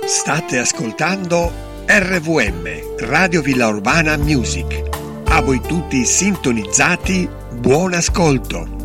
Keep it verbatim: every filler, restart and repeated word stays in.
State ascoltando R V M, Radio Villa Urbana Music. A voi tutti sintonizzati, buon ascolto.